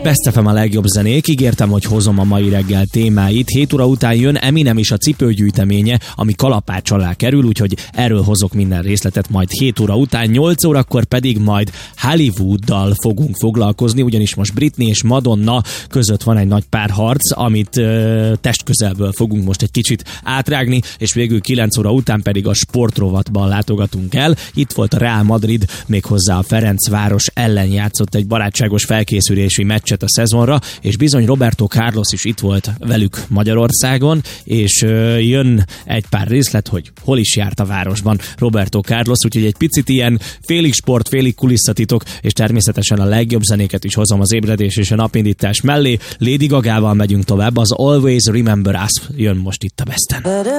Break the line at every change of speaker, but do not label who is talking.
Best FM a legjobb zenék, ígértem, hogy hozom a mai reggel témáit. 7 óra után jön Eminem is a cipőgyűjteménye, ami kalapács alá kerül, úgyhogy erről hozok minden részletet majd 7 óra után. 8 órakor pedig majd Hollywooddal fogunk foglalkozni, ugyanis most Britney és Madonna között van egy nagy párharc, amit testközelből fogunk most egy kicsit átrágni, és végül 9 óra után pedig a sportrovatban látogatunk el. Itt volt a Real Madrid, méghozzá a Ferencváros ellen játszott egy barátságos felkészülési meccset a szezonra, és bizony Roberto Carlos is itt volt velük Magyarországon, és jön egy pár részlet, hogy hol is járt a városban Roberto Carlos, úgyhogy egy picit ilyen félig sport, félig kulisszatitok, és természetesen a legjobb zenéket is hozom az ébredés és a napindítás mellé. Lady Gagával megyünk tovább, az Always Remember Us jön most itt a Besten.